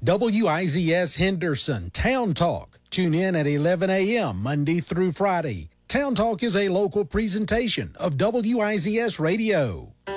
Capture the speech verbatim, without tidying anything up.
W I Z S Henderson Town Talk. Tune in at eleven a.m. Monday through Friday. Town Talk is a local presentation of W I Z S Radio.